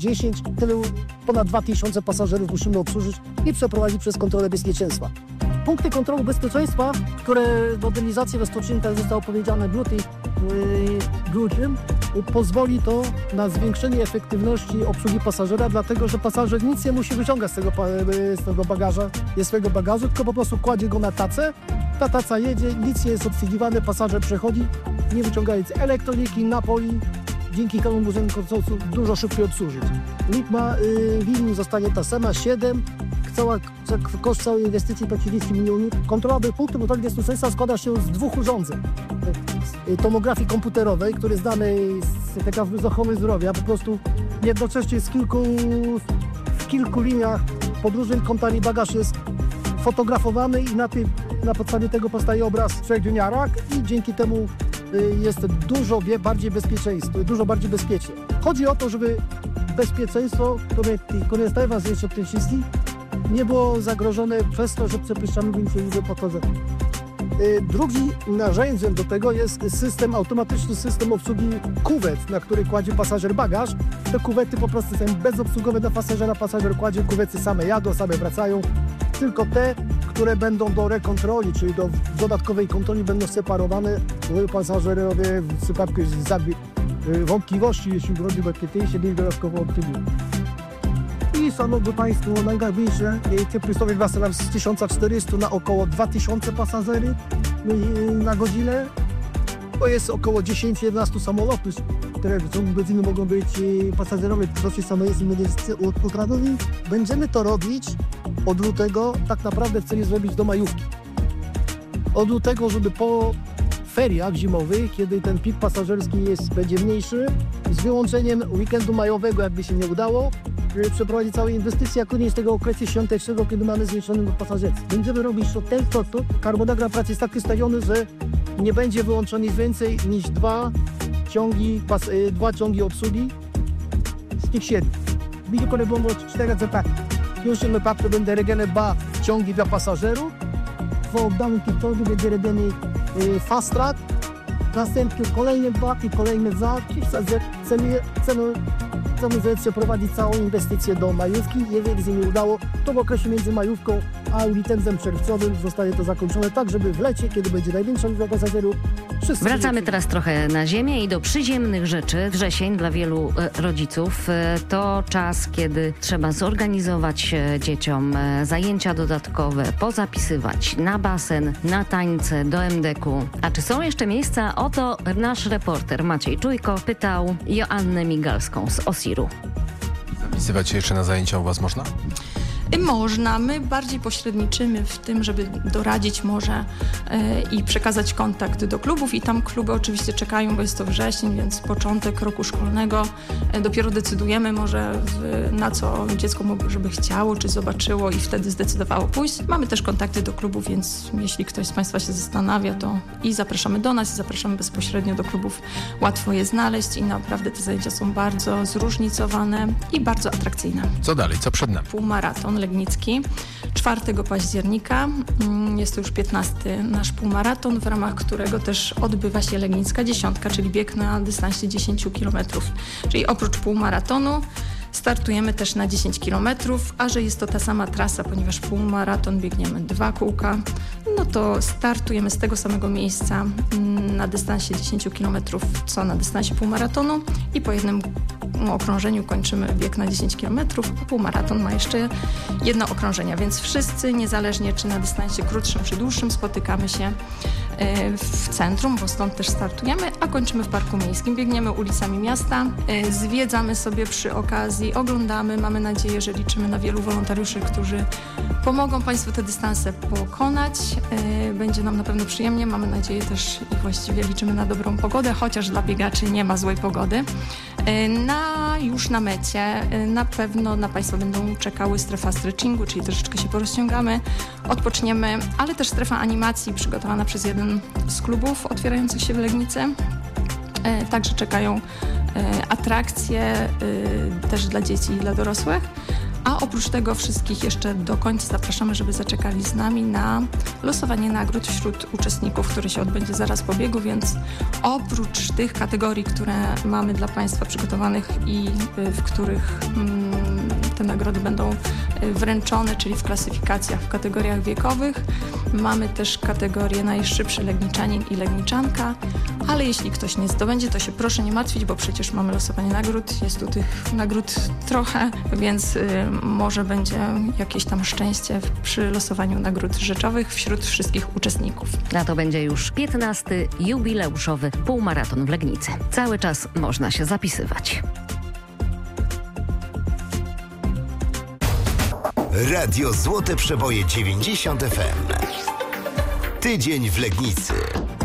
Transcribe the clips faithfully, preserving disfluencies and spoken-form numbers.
dziesięć, tylu ponad dwa tysiące pasażerów musimy obsłużyć i przeprowadzić przez kontrolę bezpieczeństwa. Punkty kontroli bezpieczeństwa, które w modernizacji we stoczniach zostało powiedziane w lutym, grudniu, pozwoli to na zwiększenie efektywności obsługi pasażera, dlatego że pasażer nic nie musi wyciągać z tego, z tego bagaża, z swojego bagażu, tylko po prostu kładzie go na tacę, ta taca jedzie, nic nie jest obsługiwane, pasażer przechodzi, nie wyciągając elektroniki, napoi, dzięki temu możemy dużo szybciej obsłużyć. Liczba y, linii zostanie ta sama, siedem, cała, koszt całej inwestycji to trzydzieści milionów. Kontrola punktu kontroli bezpieczeństwa składa się z dwóch urządzeń. Tomografii komputerowej, który jest danej z, taka z ochrony zdrowia, po prostu jednocześnie z kilku, w kilku liniach pod różnym kątami bagaż jest fotografowany i na, tym, na podstawie tego powstaje obraz w trzech wymiarach i dzięki temu y, jest dużo bardziej bezpieczeństwo, dużo bardziej bezpiecznie. Chodzi o to, żeby bezpieczeństwo, które, które jest najważniejsze w tym wszystkim, nie było zagrożone przez to, że przepuszczamy więcej liczby pasażerów. Drugim narzędziem do tego jest system, automatyczny system obsługi kuwet, na który kładzie pasażer bagaż. Te kuwety po prostu są bezobsługowe dla pasażera. Pasażer kładzie kuwety, same jadą, same wracają. Tylko te, które będą do rekontroli, czyli do dodatkowej kontroli, będą separowane, żeby pasażerowie w przypadku wątpliwości, jeśli chodzi o bezpieczeństwo, mieli dodatkowo optymizm. I szanowni Państwo, najważniejsze, Cyprysowie wracają z tysiąc czterysta na około dwa tysiące pasażerów na godzinę. To jest około dziesięć do jedenastu samolotów, które w ciągu godziny mogą być pasażerowie, proszę samolotów ultradowi. Będziemy to robić od lutego, tak naprawdę chcemy zrobić do majówki. Od lutego, żeby po feriach zimowych, kiedy ten pik pasażerski jest, będzie mniejszy, z wyłączeniem weekendu majowego, jakby się nie udało, przeprowadzić całą inwestycję, a koniec tego okresu świątecznego, kiedy mamy zwiększony pasażerstwo. Będziemy robić to w ten sposób. Harmonogram pracy jest tak ustawiony, że nie będzie wyłączony więcej niż dwa ciągi, pas, y, dwa ciągi obsługi z tych siedmiu. Będzie kolej było cztery etapy. W pierwszym etapie będzie robione dwa ciągi dla pasażerów. W danym tygodniu będzie robiony y, fast track. Następnie kolejne dwa i kolejne dwa. Chcemy, chcemy Chcemy przeprowadzić całą inwestycję do majówki. Jeżeli się nie udało, to w okresie między majówką a weekendem czerwcowym zostanie to zakończone, tak żeby w lecie, kiedy będzie największa liczba pasażerów, wszyscy... Wracamy teraz trochę na ziemię i do przyziemnych rzeczy. Wrzesień dla wielu e, rodziców e, to czas, kiedy trzeba zorganizować e, dzieciom e, zajęcia dodatkowe, pozapisywać na basen, na tańce, do em de ku. A czy są jeszcze miejsca? Oto nasz reporter Maciej Czujko pytał Joannę Migalską z Osiru. Zapisywać się jeszcze na zajęcia u Was można? Można. My bardziej pośredniczymy w tym, żeby doradzić może yy, i przekazać kontakt do klubów i tam kluby oczywiście czekają, bo jest to wrzesień, więc początek roku szkolnego. Yy, dopiero decydujemy może w, na co dziecko żeby chciało, czy zobaczyło i wtedy zdecydowało pójść. Mamy też kontakty do klubów, więc jeśli ktoś z Państwa się zastanawia, to i zapraszamy do nas, i zapraszamy bezpośrednio do klubów. Łatwo je znaleźć i naprawdę te zajęcia są bardzo zróżnicowane i bardzo atrakcyjne. Co dalej? Co przed nami? Półmaraton Legnicki czwartego października. Jest to już piętnasty nasz półmaraton, w ramach którego też odbywa się Legnicka dziesiątka, czyli bieg na dystansie dziesięć kilometrów. Czyli oprócz półmaratonu startujemy też na dziesięć kilometrów, a że jest to ta sama trasa, ponieważ półmaraton biegniemy dwa kółka, no to startujemy z tego samego miejsca na dystansie dziesięć kilometrów, co na dystansie półmaratonu i po jednym okrążeniu kończymy bieg na dziesięć kilometrów, a półmaraton ma jeszcze jedno okrążenie, więc wszyscy, niezależnie czy na dystansie krótszym czy dłuższym, spotykamy się w centrum, bo stąd też startujemy, a kończymy w Parku Miejskim. Biegniemy ulicami miasta, zwiedzamy sobie przy okazji, oglądamy, mamy nadzieję, że liczymy na wielu wolontariuszy, którzy pomogą Państwu te dystanse pokonać. Będzie nam na pewno przyjemnie, mamy nadzieję też i właściwie liczymy na dobrą pogodę, chociaż dla biegaczy nie ma złej pogody. Na, już na mecie na pewno na Państwa będą czekały strefa stretchingu, czyli troszeczkę się porozciągamy, odpoczniemy, ale też strefa animacji przygotowana przez jeden z klubów otwierających się w Legnicy. Także czekają atrakcje też dla dzieci i dla dorosłych. A oprócz tego wszystkich jeszcze do końca zapraszamy, żeby zaczekali z nami na losowanie nagród wśród uczestników, które się odbędzie zaraz po biegu, więc oprócz tych kategorii, które mamy dla Państwa przygotowanych i w których mm, te nagrody będą wręczone, czyli w klasyfikacjach, w kategoriach wiekowych, mamy też kategorię najszybszy Legniczanin i Legniczanka, ale jeśli ktoś nie zdobędzie, to się proszę nie martwić, bo przecież mamy losowanie nagród, jest tu tych nagród trochę, więc y, może będzie jakieś tam szczęście w, przy losowaniu nagród rzeczowych wśród wszystkich uczestników. A to będzie już piętnasty jubileuszowy półmaraton w Legnicy. Cały czas można się zapisywać. Radio Złote Przeboje dziewięćdziesiąt F M. Tydzień w Legnicy.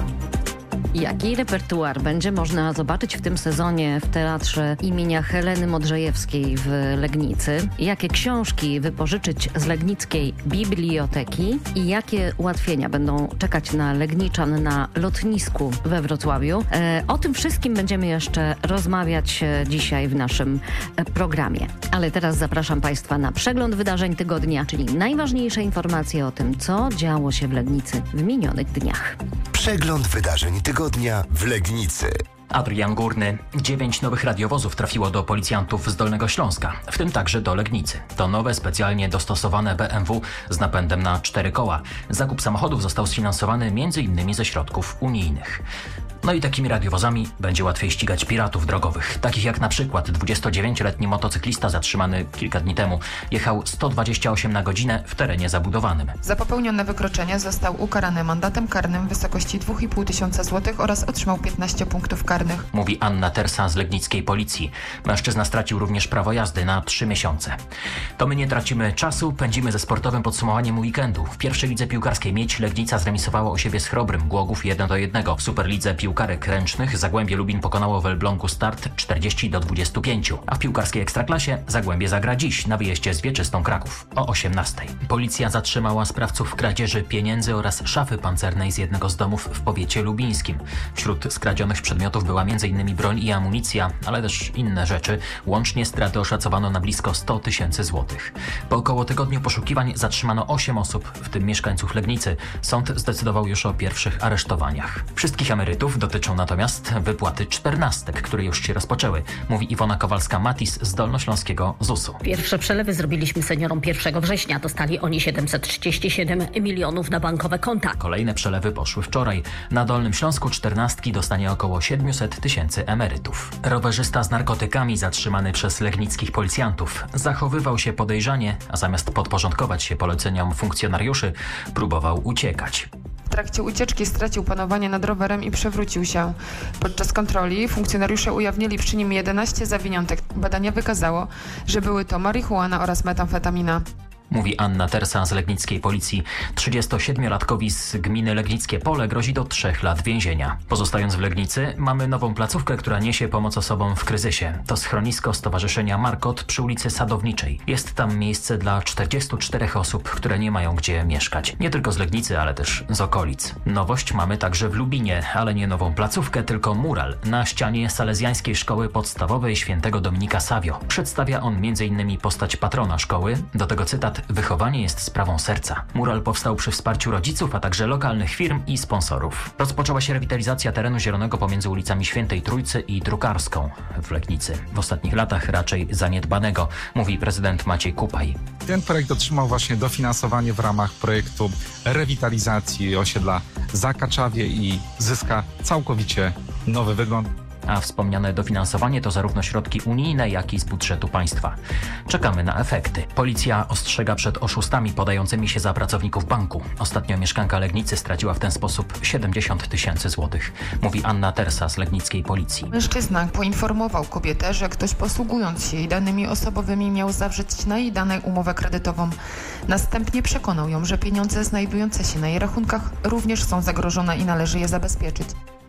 Jaki repertuar będzie można zobaczyć w tym sezonie w Teatrze imienia Heleny Modrzejewskiej w Legnicy? Jakie książki wypożyczyć z legnickiej biblioteki? I jakie ułatwienia będą czekać na Legniczan na lotnisku we Wrocławiu? E, o tym wszystkim będziemy jeszcze rozmawiać dzisiaj w naszym programie. Ale teraz zapraszam Państwa na przegląd wydarzeń tygodnia, czyli najważniejsze informacje o tym, co działo się w Legnicy w minionych dniach. Przegląd wydarzeń tygodnia w Legnicy. Adrian Górny. Dziewięć nowych radiowozów trafiło do policjantów z Dolnego Śląska, w tym także do Legnicy. To nowe, specjalnie dostosowane B M W z napędem na cztery koła. Zakup samochodów został sfinansowany między innymi ze środków unijnych. No i takimi radiowozami będzie łatwiej ścigać piratów drogowych, takich jak na przykład dwudziestodziewięcioletni motocyklista zatrzymany kilka dni temu. Jechał sto dwadzieścia osiem na godzinę w terenie zabudowanym. Za popełnione wykroczenie został ukarany mandatem karnym w wysokości dwa i pół tysiąca złotych oraz otrzymał piętnaście punktów karnych. Mówi Anna Tersa z legnickiej policji. Mężczyzna stracił również prawo jazdy na trzy miesiące. To my nie tracimy czasu, pędzimy ze sportowym podsumowaniem weekendu. W pierwszej lidze piłkarskiej Miedź Legnica zremisowała u siebie z Chrobrym Głogów jeden do jednego. W Superlidze piłkarek ręcznych Zagłębie Lubin pokonało w Elblągu Start czterdzieści do dwudziestu pięciu. A w piłkarskiej Ekstraklasie Zagłębie zagra dziś na wyjeździe z Wieczystą Kraków o osiemnastej. Policja zatrzymała sprawców kradzieży pieniędzy oraz szafy pancernej z jednego z domów w powiecie lubińskim. Wśród skradzionych przedmiotów była między innymi broń i amunicja, ale też inne rzeczy. Łącznie straty oszacowano na blisko sto tysięcy złotych. Po około tygodniu poszukiwań zatrzymano osiem osób, w tym mieszkańców Legnicy. Sąd zdecydował już o pierwszych aresztowaniach. Wszystkich emerytów dotyczą natomiast wypłaty czternastek, które już się rozpoczęły, mówi Iwona Kowalska-Matis z dolnośląskiego zusu. Pierwsze przelewy zrobiliśmy seniorom pierwszego września. Dostali oni siedemset trzydzieści siedem milionów na bankowe konta. Kolejne przelewy poszły wczoraj. Na Dolnym Śląsku czternastki dostanie około siedemset tysięcy emerytów. Rowerzysta z narkotykami zatrzymany przez legnickich policjantów zachowywał się podejrzanie, a zamiast podporządkować się poleceniom funkcjonariuszy, próbował uciekać. W trakcie ucieczki stracił panowanie nad rowerem i przewrócił się. Podczas kontroli funkcjonariusze ujawnili przy nim jedenaście zawiniątek. Badanie wykazało, że były to marihuana oraz metamfetamina. Mówi Anna Tersa z legnickiej policji. trzydziestosiedmiolatkowi z gminy Legnickie Pole grozi do trzech lat więzienia. Pozostając w Legnicy, mamy nową placówkę, która niesie pomoc osobom w kryzysie. To schronisko Stowarzyszenia Markot przy ulicy Sadowniczej. Jest tam miejsce dla czterdziestu czterech osób, które nie mają gdzie mieszkać. Nie tylko z Legnicy, ale też z okolic. Nowość mamy także w Lubinie, ale nie nową placówkę, tylko mural na ścianie Salezjańskiej Szkoły Podstawowej Świętego Dominika Savio. Przedstawia on między innymi postać patrona szkoły, do tego cytat: wychowanie jest sprawą serca. Mural powstał przy wsparciu rodziców, a także lokalnych firm i sponsorów. Rozpoczęła się rewitalizacja terenu zielonego pomiędzy ulicami Świętej Trójcy i Drukarską w Legnicy. W ostatnich latach raczej zaniedbanego, mówi prezydent Maciej Kupaj. Ten projekt otrzymał właśnie dofinansowanie w ramach projektu rewitalizacji osiedla Zakaczawie i zyska całkowicie nowy wygląd. A wspomniane dofinansowanie to zarówno środki unijne, jak i z budżetu państwa. Czekamy na efekty. Policja ostrzega przed oszustami podającymi się za pracowników banku. Ostatnio mieszkanka Legnicy straciła w ten sposób siedemdziesiąt tysięcy złotych, mówi Anna Tersa z legnickiej policji. Mężczyzna poinformował kobietę, że ktoś posługując się jej danymi osobowymi miał zawrzeć na jej danej umowę kredytową. Następnie przekonał ją, że pieniądze znajdujące się na jej rachunkach również są zagrożone i należy je zabezpieczyć.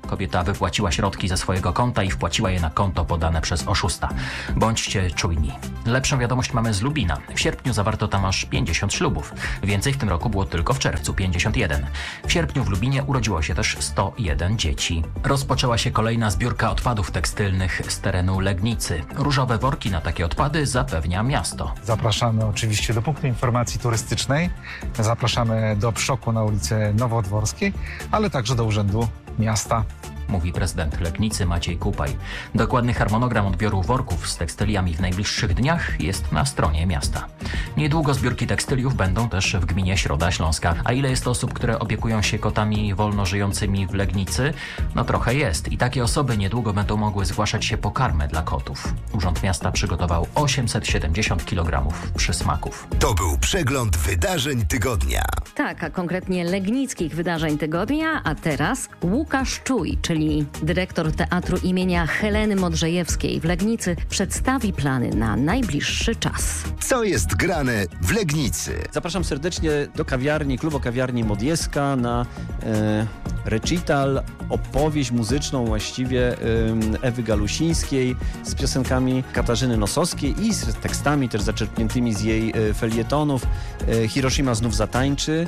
Kobieta wypłaciła środki ze swojego konta i wpłaciła je na konto podane przez oszusta. Bądźcie czujni. Lepszą wiadomość mamy z Lubina. W sierpniu zawarto tam aż pięćdziesiąt ślubów. Więcej w tym roku było tylko w czerwcu, pięćdziesiąt jeden. W sierpniu w Lubinie urodziło się też sto jeden dzieci. Rozpoczęła się kolejna zbiórka odpadów tekstylnych z terenu Legnicy. Różowe worki na takie odpady zapewnia miasto. Zapraszamy oczywiście do punktu informacji turystycznej, zapraszamy do Pszoku na ulicę Nowodworskiej, ale także do Urzędu Miasta. Mówi prezydent Legnicy Maciej Kupaj. Dokładny harmonogram odbioru worków z tekstyliami w najbliższych dniach jest na stronie miasta. Niedługo zbiórki tekstyliów będą też w gminie Środa Śląska. A ile jest osób, które opiekują się kotami wolno żyjącymi w Legnicy? No trochę jest i takie osoby niedługo będą mogły zgłaszać się po karmę dla kotów. Urząd Miasta przygotował osiemset siedemdziesiąt kilogramów przysmaków. To był przegląd wydarzeń tygodnia. Tak, a konkretnie legnickich wydarzeń tygodnia, a teraz Łukasz Czuj, czyli dyrektor Teatru imienia Heleny Modrzejewskiej w Legnicy, przedstawi plany na najbliższy czas. Co jest grane w Legnicy? Zapraszam serdecznie do kawiarni, klubu kawiarni Modjeska na e, recital, opowieść muzyczną właściwie e, Ewy Galusińskiej z piosenkami Katarzyny Nosowskiej i z tekstami też zaczerpniętymi z jej e, felietonów. E, Hiroshima znów zatańczy.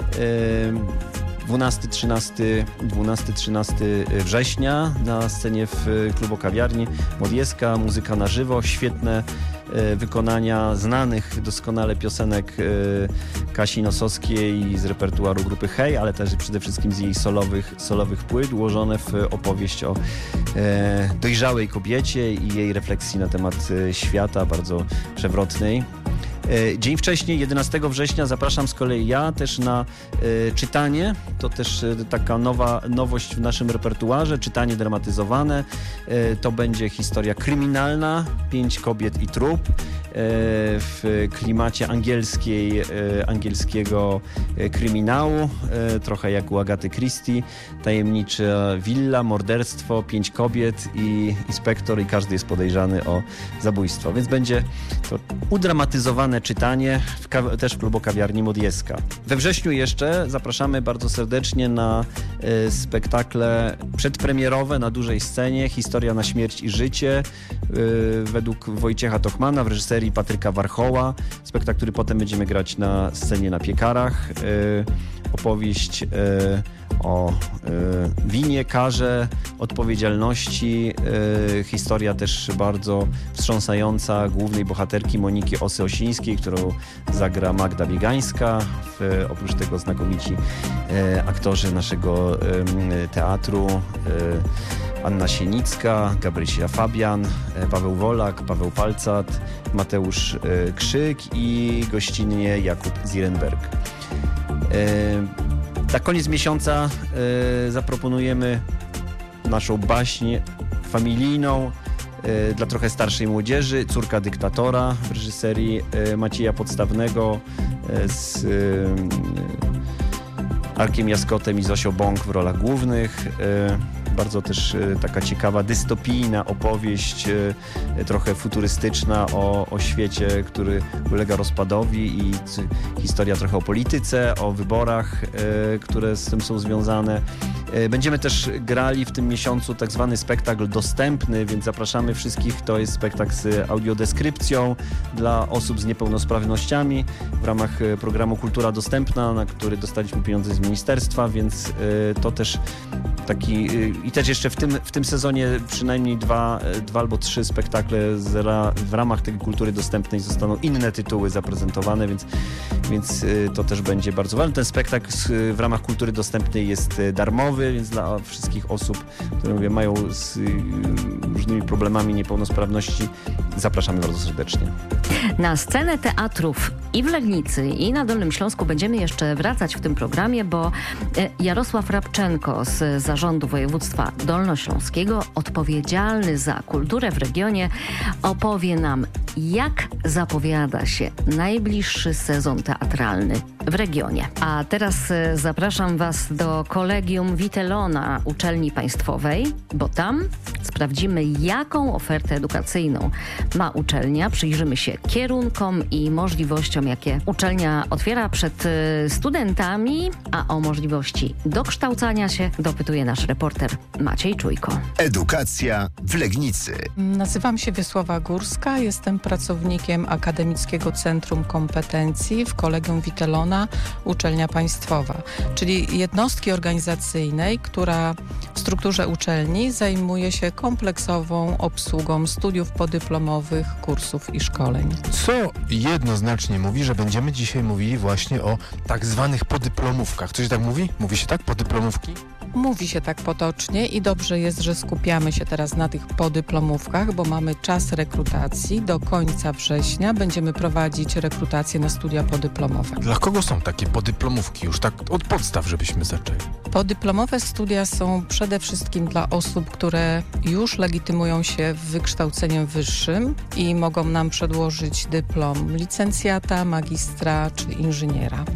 E, dwunastego trzynastego września na scenie w klubu kawiarni Modjeska, muzyka na żywo, świetne e, wykonania znanych doskonale piosenek e, Kasi Nosowskiej z repertuaru grupy Hej, ale też przede wszystkim z jej solowych, solowych płyt, ułożone w opowieść o e, dojrzałej kobiecie i jej refleksji na temat e, świata, bardzo przewrotnej. Dzień wcześniej, jedenastego września, zapraszam z kolei ja też na y, czytanie. To też y, taka nowa nowość w naszym repertuarze, czytanie dramatyzowane. Y, to będzie historia kryminalna, pięć kobiet i trup. Y, w klimacie angielskiej, y, angielskiego y, kryminału, y, trochę jak u Agaty Christie. Tajemnicza willa, morderstwo, pięć kobiet i inspektor i każdy jest podejrzany o zabójstwo. Więc będzie to udramatyzowane czytanie w kaw- też w klubu kawiarni Modjeska. We wrześniu jeszcze zapraszamy bardzo serdecznie na y, spektakle przedpremierowe na dużej scenie Historia na śmierć i życie y, według Wojciecha Tochmana w reżyserii Patryka Warchoła. Spektakl, który potem będziemy grać na scenie na Piekarach. Y, opowieść y, o y, winie, karze, odpowiedzialności. Y, historia też bardzo wstrząsająca głównej bohaterki Moniki Osy-Osińskiej, którą zagra Magda Biegańska. W, oprócz tego znakomici y, aktorzy naszego y, teatru. Y, Anna Sienicka, Gabrysia Fabian, Paweł Wolak, Paweł Palcat, Mateusz y, Krzyk i gościnnie Jakub Zirenberg. Y, Na koniec miesiąca y, zaproponujemy naszą baśń familijną y, dla trochę starszej młodzieży, Córka dyktatora w reżyserii y, Macieja Podstawnego y, z y, Arkiem Jaskotem i Zosią Bąk w rolach głównych. Y, Bardzo też y, taka ciekawa, dystopijna opowieść, y, trochę futurystyczna o, o świecie, który ulega rozpadowi i c- historia trochę o polityce, o wyborach, y, które z tym są związane. Y, będziemy też grali w tym miesiącu tak zwany spektakl dostępny, więc zapraszamy wszystkich. To jest spektakl z audiodeskrypcją dla osób z niepełnosprawnościami w ramach y, programu Kultura Dostępna, na który dostaliśmy pieniądze z ministerstwa, więc y, to też taki... Y, I też jeszcze w tym, w tym sezonie przynajmniej dwa, dwa albo trzy spektakle z ra, w ramach tej kultury dostępnej zostaną inne tytuły zaprezentowane, więc, więc y, to też będzie bardzo ważne. Ten spektakl z, w ramach kultury dostępnej jest darmowy, więc dla wszystkich osób, które mówię, mają z y, różnymi problemami niepełnosprawności, zapraszamy bardzo serdecznie. Na scenę teatrów i w Legnicy, i na Dolnym Śląsku będziemy jeszcze wracać w tym programie, bo Jarosław Rabczenko z Zarządu Województwa Dolnośląskiego, odpowiedzialny za kulturę w regionie, opowie nam, jak zapowiada się najbliższy sezon teatralny w regionie. A teraz zapraszam Was do Kolegium Witelona Uczelni Państwowej, bo tam sprawdzimy, jaką ofertę edukacyjną ma uczelnia, przyjrzymy się kierunkom i możliwościom tym, jakie uczelnia otwiera przed y, studentami, a o możliwości dokształcania się dopytuje nasz reporter Maciej Czujko. Edukacja w Legnicy. Nazywam się Wiesława Górska, jestem pracownikiem Akademickiego Centrum Kompetencji w Kolegium Witelona, uczelnia państwowa, czyli jednostki organizacyjnej, która w strukturze uczelni zajmuje się kompleksową obsługą studiów podyplomowych, kursów i szkoleń. Co jednoznacznie mówi, że będziemy dzisiaj mówili właśnie o tak zwanych podyplomówkach. Co się tak mówi? Mówi się tak? Podyplomówki? Mówi się tak potocznie i dobrze jest, że skupiamy się teraz na tych podyplomówkach, bo mamy czas rekrutacji. Do końca września będziemy prowadzić rekrutację na studia podyplomowe. Dla kogo są takie podyplomówki? Już tak od podstaw, żebyśmy zaczęli. Podyplomowe studia są przede wszystkim dla osób, które już legitymują się wykształceniem wyższym i mogą nam przedłożyć dyplom licencjata, magistra czy inżyniera.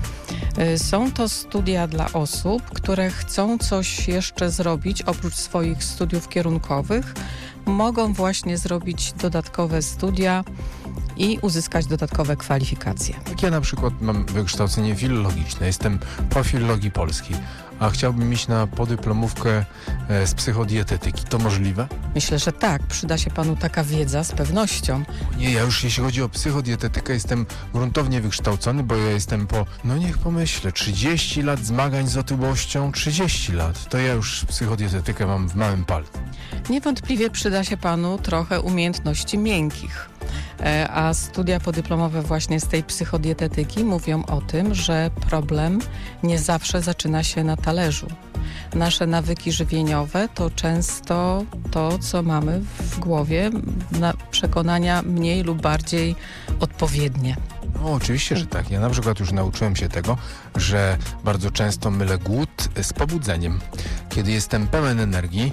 Są to studia dla osób, które chcą coś jeszcze zrobić oprócz swoich studiów kierunkowych. Mogą właśnie zrobić dodatkowe studia i uzyskać dodatkowe kwalifikacje. Jak ja na przykład mam wykształcenie filologiczne, jestem po filologii polskiej, a chciałbym iść na podyplomówkę z psychodietetyki. To możliwe? Myślę, że tak. Przyda się panu taka wiedza z pewnością. Nie, ja już jeśli chodzi o psychodietetykę jestem gruntownie wykształcony, bo ja jestem po, no niech pomyślę, trzydzieści lat zmagań z otyłością, trzydzieści lat. To ja już psychodietetykę mam w małym palcu. Niewątpliwie przyda się panu trochę umiejętności miękkich. A studia podyplomowe właśnie z tej psychodietetyki mówią o tym, że problem nie zawsze zaczyna się na talerzu. Nasze nawyki żywieniowe to często to, co mamy w głowie, na przekonania mniej lub bardziej odpowiednie. No, oczywiście, że tak. Ja na przykład już nauczyłem się tego, że bardzo często mylę głód z pobudzeniem. Kiedy jestem pełen energii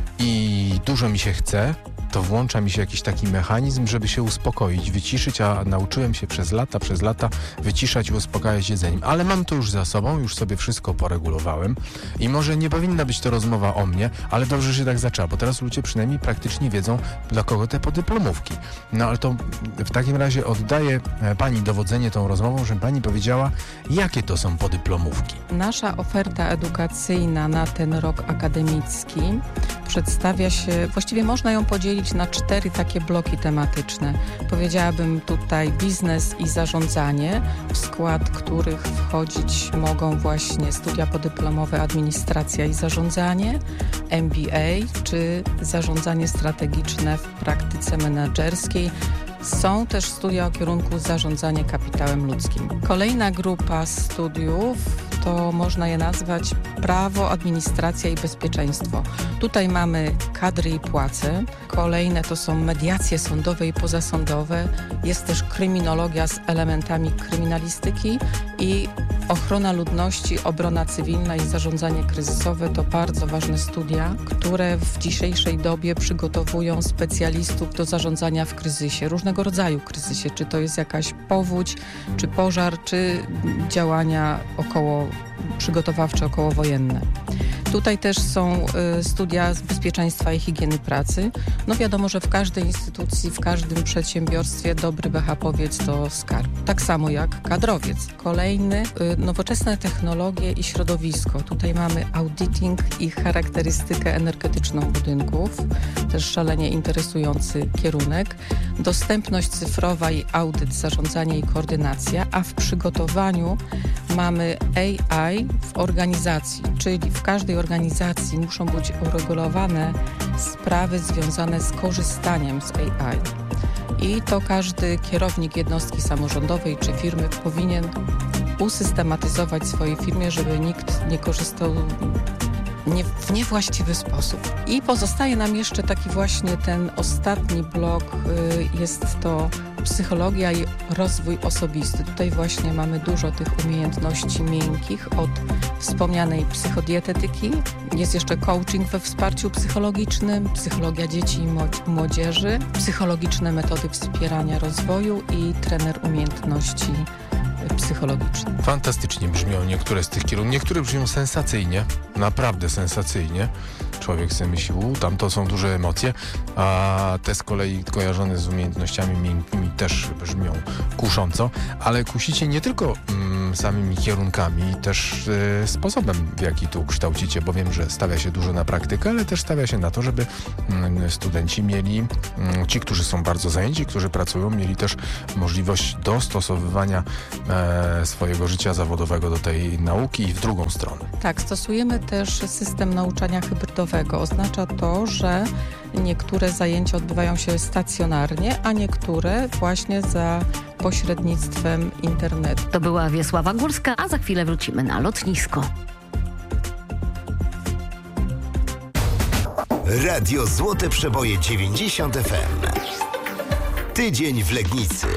i dużo mi się chce, to włącza mi się jakiś taki mechanizm, żeby się uspokoić, wyciszyć, a nauczyłem się przez lata, przez lata wyciszać i uspokajać jedzeniem. Ale mam to już za sobą, już sobie wszystko poregulowałem i może nie powinna być to rozmowa o mnie, ale dobrze, że się tak zaczęła, bo teraz ludzie przynajmniej praktycznie wiedzą, dla kogo te podyplomówki. No ale to w takim razie oddaję pani dowodzenie tą rozmową, żeby pani powiedziała, jakie to są podyplomówki. Nasza oferta edukacyjna na ten rok akademicki przedstawia się, właściwie można ją podzielić na cztery takie bloki tematyczne. Powiedziałabym tutaj biznes i zarządzanie, w skład których wchodzić mogą właśnie studia podyplomowe administracja i zarządzanie, M B A czy zarządzanie strategiczne w praktyce menedżerskiej. Są też studia o kierunku zarządzanie kapitałem ludzkim. Kolejna grupa studiów to można je nazwać prawo, administracja i bezpieczeństwo. Tutaj mamy kadry i płace. Kolejne to są mediacje sądowe i pozasądowe. Jest też kryminologia z elementami kryminalistyki i ochrona ludności, obrona cywilna i zarządzanie kryzysowe to bardzo ważne studia, które w dzisiejszej dobie przygotowują specjalistów do zarządzania w kryzysie, różnego rodzaju kryzysie, czy to jest jakaś powódź, czy pożar, czy działania około przygotowawcze okołowojenne. Tutaj też są y, studia z bezpieczeństwa i higieny pracy. No wiadomo, że w każdej instytucji, w każdym przedsiębiorstwie dobry behapowiec to skarb. Tak samo jak kadrowiec. Kolejny, y, nowoczesne technologie i środowisko. Tutaj mamy auditing i charakterystykę energetyczną budynków. Też szalenie interesujący kierunek. Dostępność cyfrowa i audyt, zarządzanie i koordynacja. A w przygotowaniu mamy A I w organizacji, czyli w każdej organizacji muszą być uregulowane sprawy związane z korzystaniem z A I. I to każdy kierownik jednostki samorządowej czy firmy powinien usystematyzować w swojej firmie, żeby nikt nie korzystał nie, w niewłaściwy sposób. I pozostaje nam jeszcze taki właśnie ten ostatni blok, y, jest to psychologia i rozwój osobisty. Tutaj właśnie mamy dużo tych umiejętności miękkich, od wspomnianej psychodietetyki. Jest jeszcze coaching we wsparciu psychologicznym, psychologia dzieci i młodzieży, psychologiczne metody wspierania rozwoju i trener umiejętności psychologiczny. Fantastycznie brzmią niektóre z tych kierunków. Niektóre brzmią sensacyjnie, naprawdę sensacyjnie. Człowiek sobie myśli, u, tam to są duże emocje, a te z kolei kojarzone z umiejętnościami miękkimi też brzmią kusząco, ale kusicie nie tylko mm, samymi kierunkami, też y, sposobem, w jaki tu kształcicie, bo wiem, że stawia się dużo na praktykę, ale też stawia się na to, żeby mm, studenci mieli, mm, ci, którzy są bardzo zajęci, którzy pracują, mieli też możliwość dostosowywania e, swojego życia zawodowego do tej nauki i w drugą stronę. Tak, stosujemy też system nauczania hybrydowego. Oznacza to, że niektóre zajęcia odbywają się stacjonarnie, a niektóre właśnie za pośrednictwem internetu. To była Wiesława Górska, a za chwilę wrócimy na lotnisko. Radio Złote Przeboje dziewięćdziesiąt F M. Tydzień w Legnicy.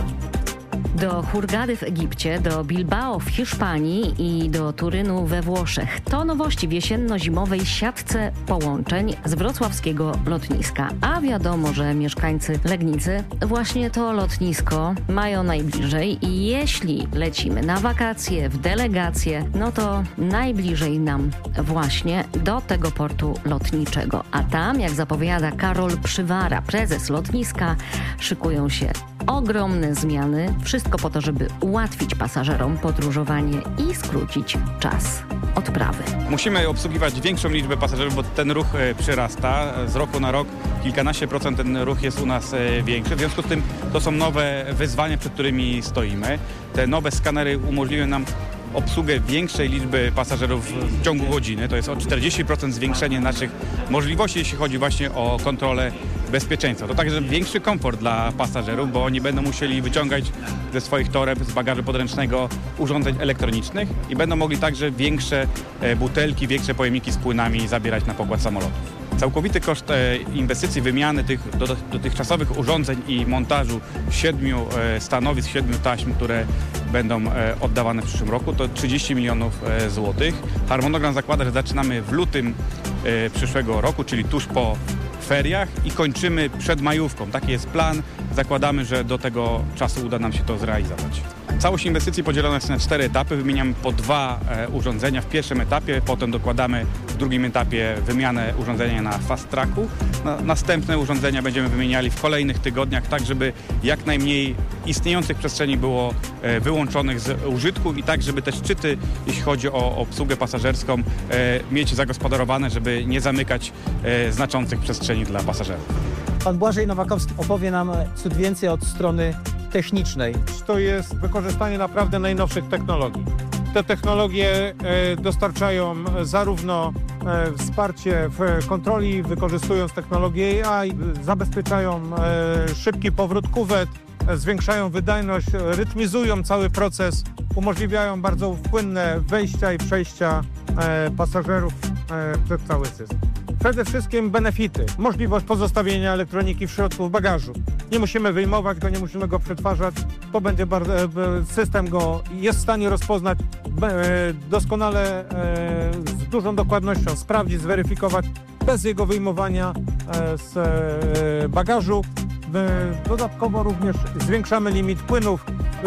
Do Hurgady w Egipcie, do Bilbao w Hiszpanii i do Turynu we Włoszech. To nowości w jesienno-zimowej siatce połączeń z wrocławskiego lotniska. A wiadomo, że mieszkańcy Legnicy właśnie to lotnisko mają najbliżej i jeśli lecimy na wakacje, w delegacje, no to najbliżej nam właśnie do tego portu lotniczego. A tam, jak zapowiada Karol Przywara, prezes lotniska, szykują się ogromne zmiany. Wszystko po to, żeby ułatwić pasażerom podróżowanie i skrócić czas odprawy. Musimy obsługiwać większą liczbę pasażerów, bo ten ruch e, przyrasta. Z roku na rok kilkanaście procent ten ruch jest u nas e, większy. W związku z tym to są nowe wyzwania, przed którymi stoimy. Te nowe skanery umożliwią nam obsługę większej liczby pasażerów w ciągu godziny. To jest o czterdzieści procent zwiększenie naszych możliwości, jeśli chodzi właśnie o kontrolę bezpieczeństwa. To także większy komfort dla pasażerów, bo oni będą musieli wyciągać ze swoich toreb, z bagażu podręcznego urządzeń elektronicznych i będą mogli także większe butelki, większe pojemniki z płynami zabierać na pokład samolotów. Całkowity koszt inwestycji wymiany tych dotychczasowych urządzeń i montażu siedmiu stanowisk, siedmiu taśm, które będą oddawane w przyszłym roku, to trzydzieści milionów złotych. Harmonogram zakłada, że zaczynamy w lutym przyszłego roku, czyli tuż po feriach i kończymy przed majówką. Taki jest plan. Zakładamy, że do tego czasu uda nam się to zrealizować. Całość inwestycji podzielona jest na cztery etapy. Wymieniamy po dwa e, urządzenia w pierwszym etapie, potem dokładamy w drugim etapie wymianę urządzenia na fast tracku. Na, następne urządzenia będziemy wymieniali w kolejnych tygodniach, tak żeby jak najmniej istniejących przestrzeni było e, wyłączonych z użytku i tak, żeby te szczyty, jeśli chodzi o obsługę pasażerską, e, mieć zagospodarowane, żeby nie zamykać e, znaczących przestrzeni dla pasażerów. Pan Błażej Nowakowski opowie nam cud więcej od strony technicznej. To jest wykorzystanie naprawdę najnowszych technologii. Te technologie dostarczają zarówno wsparcie w kontroli, wykorzystując technologię A I, zabezpieczają szybki powrót kuwet, zwiększają wydajność, rytmizują cały proces, umożliwiają bardzo płynne wejścia i przejścia pasażerów przez cały system. Przede wszystkim benefity. Możliwość pozostawienia elektroniki w środku w bagażu. Nie musimy wyjmować go, nie musimy go przetwarzać. To będzie bardzo, system go jest w stanie rozpoznać doskonale, z dużą dokładnością, sprawdzić, zweryfikować bez jego wyjmowania z bagażu. Dodatkowo również zwiększamy limit płynów.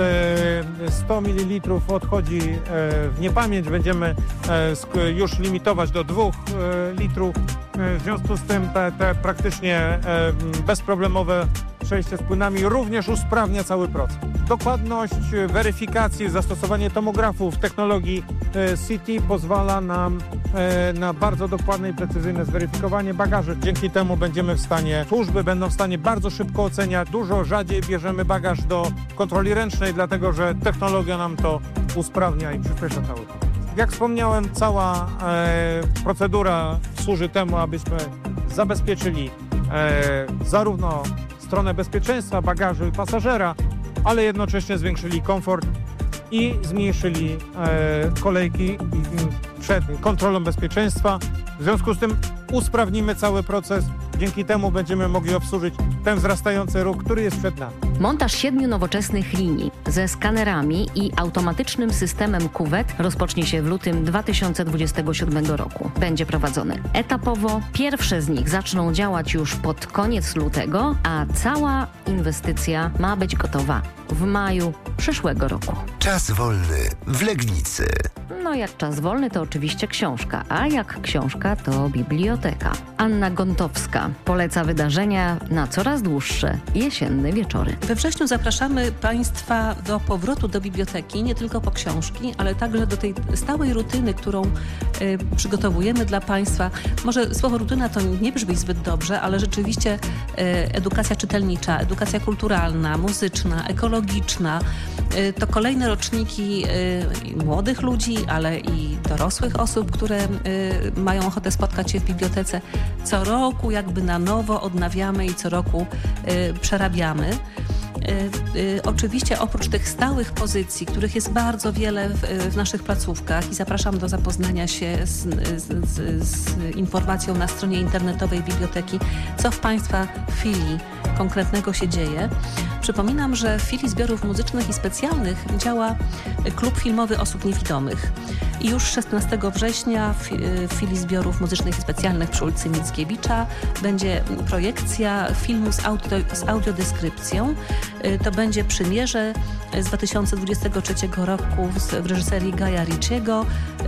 sto mililitrów odchodzi w niepamięć. Będziemy już limitować do dwóch litrów. W związku z tym te, te praktycznie bezproblemowe przejście z płynami również usprawnia cały proces. Dokładność weryfikacji, zastosowanie tomografów, technologii C T pozwala nam na bardzo dokładne i precyzyjne zweryfikowanie bagaży. Dzięki temu będziemy w stanie, służby będą w stanie bardzo szybko oceniać. Dużo rzadziej bierzemy bagaż do kontroli ręcznej, dlatego że technologia nam to usprawnia i przyspiesza cały proces. Jak wspomniałem, cała e, procedura służy temu, abyśmy zabezpieczyli e, zarówno stronę bezpieczeństwa bagażu i pasażera, ale jednocześnie zwiększyli komfort i zmniejszyli e, kolejki przed kontrolą bezpieczeństwa. W związku z tym usprawnimy cały proces. Dzięki temu będziemy mogli obsłużyć ten wzrastający ruch, który jest przed nami. Montaż siedmiu nowoczesnych linii ze skanerami i automatycznym systemem kuwet rozpocznie się w lutym dwa tysiące dwudziestego siódmego roku. Będzie prowadzony etapowo. Pierwsze z nich zaczną działać już pod koniec lutego, a cała inwestycja ma być gotowa w maju przyszłego roku. Czas wolny w Legnicy. No jak czas wolny, to oczywiście książka, a jak książka, to biblioteka. Anna Gontowska poleca wydarzenia na coraz dłuższe jesienne wieczory. We wrześniu zapraszamy Państwa do powrotu do biblioteki, nie tylko po książki, ale także do tej stałej rutyny, którą y, przygotowujemy dla Państwa. Może słowo rutyna to nie brzmi zbyt dobrze, ale rzeczywiście y, edukacja czytelnicza, edukacja kulturalna, muzyczna, ekologiczna, y, to kolejne roczniki y, młodych ludzi, ale i dorosłych osób, które y, mają ochotę spotkać się w bibliotece. Co roku jakby na nowo odnawiamy i co roku y, przerabiamy. Y, y, oczywiście oprócz tych stałych pozycji, których jest bardzo wiele w, w naszych placówkach i zapraszam do zapoznania się z, z, z, z informacją na stronie internetowej biblioteki, co w Państwa filii konkretnego się dzieje. Przypominam, że w filii zbiorów muzycznych i specjalnych działa klub filmowy osób niewidomych. I już szesnastego września w filii zbiorów muzycznych i specjalnych przy ulicy Mickiewicza będzie projekcja filmu z, audio, z audiodeskrypcją. To będzie Przymierze z dwa tysiące dwudziestego trzeciego roku w reżyserii Gaja Ritchiego.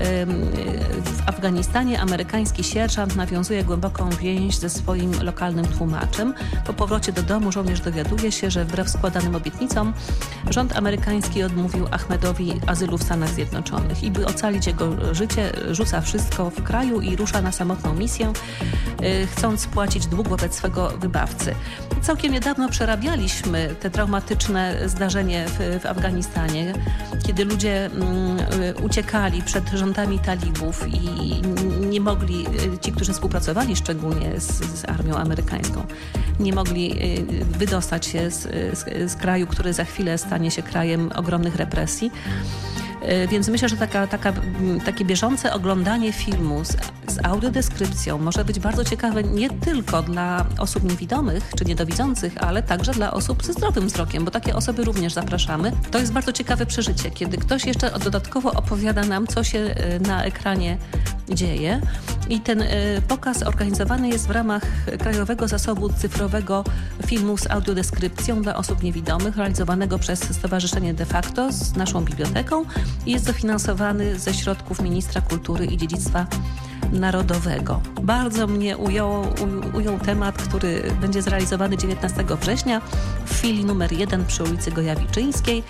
W Afganistanie amerykański sierżant nawiązuje głęboką więź ze swoim lokalnym tłumaczem. Po powrocie do domu żołnierz dowiaduje się, że wbrew składanym obietnicom rząd amerykański odmówił Ahmedowi azylu w Stanach Zjednoczonych i by ocalić jego życie, rzuca wszystko w kraju i rusza na samotną misję, chcąc spłacić dług wobec swego wybawcy. Całkiem niedawno przerabialiśmy te traumatyczne zdarzenie w, w Afganistanie, kiedy ludzie mm, uciekali przed rządami talibów i nie mogli, ci, którzy współpracowali szczególnie z, z armią amerykańską, nie mogli wydostać się z, z, z kraju, który za chwilę stanie się krajem ogromnych represji. Więc myślę, że taka, taka, takie bieżące oglądanie filmu z, z audiodeskrypcją może być bardzo ciekawe nie tylko dla osób niewidomych czy niedowidzących, ale także dla osób ze zdrowym wzrokiem, bo takie osoby również zapraszamy. To jest bardzo ciekawe przeżycie, kiedy ktoś jeszcze dodatkowo opowiada nam, co się na ekranie dzieje. I ten pokaz organizowany jest w ramach Krajowego Zasobu Cyfrowego Filmu z Audiodeskrypcją dla osób niewidomych, realizowanego przez Stowarzyszenie De Facto z naszą biblioteką i jest dofinansowany ze środków Ministra Kultury i Dziedzictwa Narodowego. Bardzo mnie ujął, ujął temat, który będzie zrealizowany dziewiętnastego września w filii numer jeden przy ulicy Gojawiczyńskiej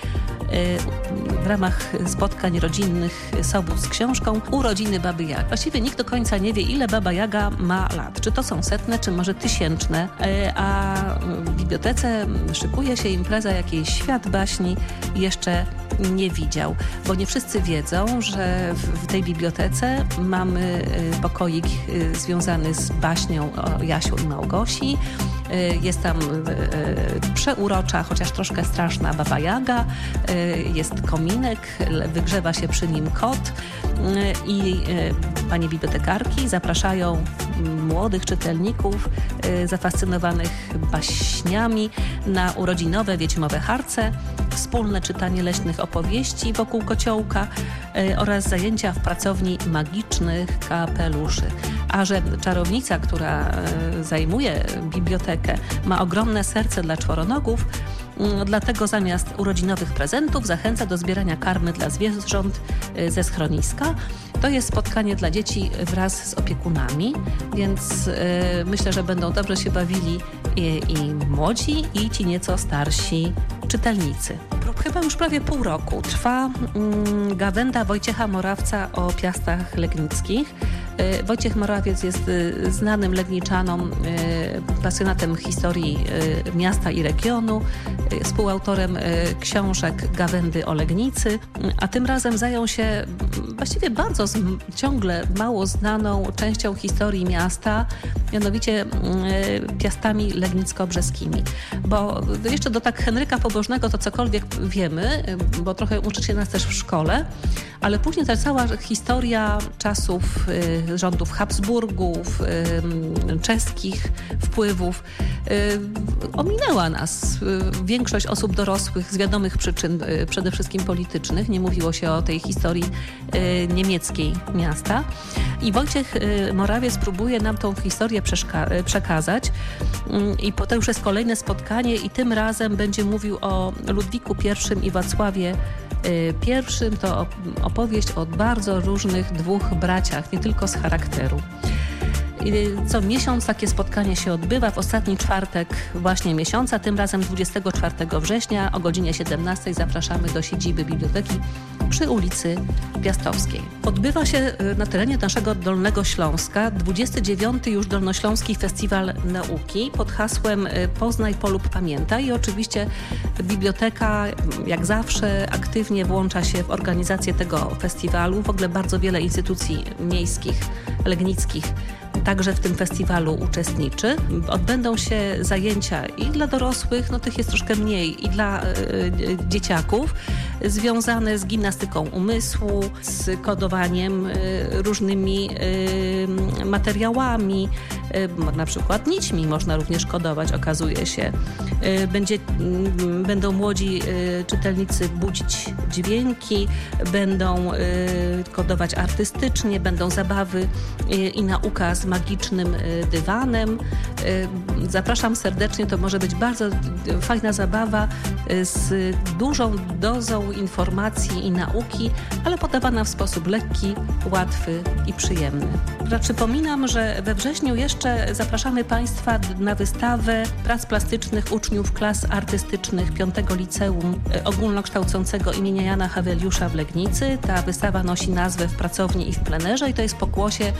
w ramach spotkań rodzinnych Sobót z książką Urodziny Baby Jagi. Właściwie nikt do końca nie wie, ile Baba Jaga ma lat. Czy to są setne, czy może tysięczne. A w bibliotece szykuje się impreza, jakiej świat baśni jeszcze nie widział. Bo nie wszyscy wiedzą, że w tej bibliotece mamy pokoik związany z baśnią o Jasiu i Małgosi. Jest tam przeurocza, chociaż troszkę straszna Baba Jaga. Jest kominek, wygrzewa się przy nim kot i panie bibliotekarki zapraszają młodych czytelników zafascynowanych baśniami na urodzinowe wiedźmowe harce, wspólne czytanie leśnych opowieści wokół kociołka oraz zajęcia w pracowni magicznych kapeluszy. A że czarownica, która zajmuje bibliotekę, ma ogromne serce dla czworonogów, dlatego zamiast urodzinowych prezentów zachęca do zbierania karmy dla zwierząt ze schroniska. To jest spotkanie dla dzieci wraz z opiekunami, więc y, myślę, że będą dobrze się bawili i, i młodzi, i ci nieco starsi czytelnicy. Chyba już prawie pół roku trwa mm, gawenda Wojciecha Morawca o Piastach Legnickich. Y, Wojciech Morawiec jest y, znanym Legniczanom, y, pasjonatem historii y, miasta i regionu, y, współautorem y, książek Gawędy o Legnicy, a tym razem zajął się właściwie bardzo z, ciągle mało znaną częścią historii miasta, mianowicie y, Piastami Legnicko-Brzeskimi. Bo jeszcze do tak Henryka Pobożnego to cokolwiek wiemy, bo trochę uczy się nas też w szkole, ale później ta cała historia czasów y, rządów Habsburgów, y, czeskich wpływów, y, ominęła nas. Y, większość osób dorosłych z wiadomych przyczyn, y, przede wszystkim politycznych, nie mówiło się o tej historii y, niemieckiej miasta. I Wojciech y, Morawiec próbuje nam tą historię przeszka- y, przekazać. Y, I po to już jest kolejne spotkanie i tym razem będzie mówił o Ludwiku I i Wacławie Pierwszym. To opowieść o bardzo różnych dwóch braciach, nie tylko z charakteru. Co miesiąc takie spotkanie się odbywa, w ostatni czwartek właśnie miesiąca, tym razem dwudziestego czwartego września o godzinie siedemnastej zapraszamy do siedziby biblioteki przy ulicy Piastowskiej. Odbywa się na terenie naszego Dolnego Śląska dwudziesty dziewiąty już Dolnośląski Festiwal Nauki pod hasłem Poznaj, polub, pamiętaj. I oczywiście biblioteka jak zawsze aktywnie włącza się w organizację tego festiwalu. W ogóle bardzo wiele instytucji miejskich, legnickich także w tym festiwalu uczestniczy. Odbędą się zajęcia i dla dorosłych, no tych jest troszkę mniej, i dla y, dzieciaków, związane z gimnastyką umysłu, z kodowaniem y, różnymi y, materiałami, y, na przykład nićmi można również kodować, okazuje się. Y, będzie, y, będą młodzi y, czytelnicy budzić dźwięki, będą y, kodować artystycznie, będą zabawy y, i nauka z magicznym dywanem. Zapraszam serdecznie, to może być bardzo fajna zabawa z dużą dozą informacji i nauki, ale podawana w sposób lekki, łatwy i przyjemny. Przypominam, że we wrześniu jeszcze zapraszamy Państwa na wystawę prac plastycznych uczniów klas artystycznych piątego Liceum Ogólnokształcącego imienia Jana Haweliusza w Legnicy. Ta wystawa nosi nazwę W pracowni i w plenerze i to jest pokłosie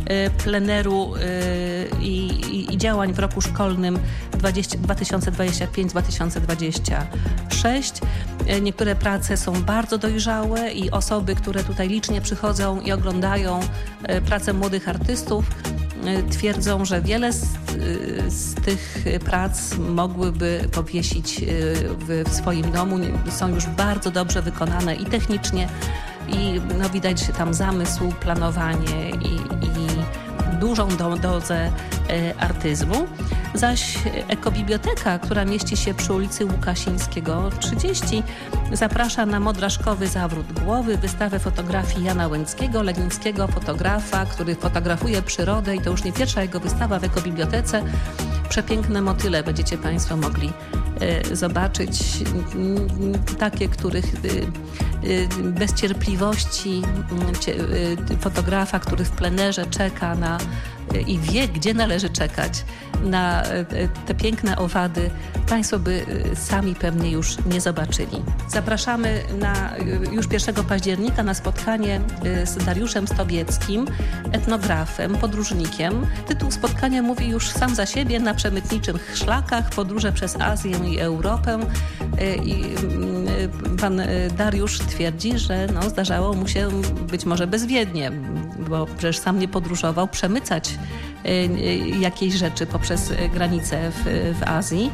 pleneru i, i, i działań w roku szkolnym dwa tysiące dwudziestym piątym dwa tysiące dwudziestym szóstym. Niektóre prace są bardzo dojrzałe i osoby, które tutaj licznie przychodzą i oglądają prace młodych artystów, twierdzą, że wiele z, z tych prac mogłyby powiesić w, w swoim domu. Są już bardzo dobrze wykonane i technicznie, i no, widać tam zamysł, planowanie i, i dużą do, dozę e, artyzmu. Zaś ekobiblioteka, która mieści się przy ulicy Łukasińskiego trzydzieści, zaprasza na modraszkowy zawrót głowy, wystawę fotografii Jana Łęckiego, legnickiego fotografa, który fotografuje przyrodę i to już nie pierwsza jego wystawa w ekobibliotece. Przepiękne motyle będziecie Państwo mogli e, zobaczyć, takie, których e, bez cierpliwości e, fotografa, który w plenerze czeka na i wie, gdzie należy czekać na te piękne owady, Państwo by sami pewnie już nie zobaczyli. Zapraszamy na już pierwszego października na spotkanie z Dariuszem Stobieckim, etnografem, podróżnikiem. Tytuł spotkania mówi już sam za siebie: na przemytniczych szlakach, podróże przez Azję i Europę. I pan Dariusz twierdzi, że no, zdarzało mu się być może bezwiednie, bo przecież sam nie podróżował, przemycać jakieś rzeczy poprzez granicę w, w Azji.